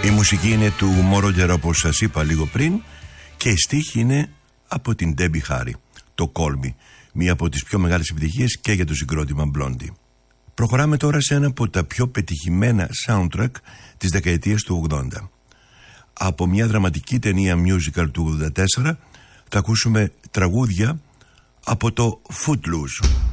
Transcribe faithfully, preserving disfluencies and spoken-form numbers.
Η μουσική είναι του Μόρο Τζερό, όπως σας είπα λίγο πριν, και η στίχη είναι από την Debbie Harry, το Call Me, μία από τις πιο μεγάλες επιτυχίες και για το συγκρότημα Blondie. Προχωράμε τώρα σε ένα από τα πιο πετυχημένα soundtrack της δεκαετίας του ογδόντα. Από μια δραματική ταινία musical του ογδόντα τέσσερα θα ακούσουμε τραγούδια από το Footloose.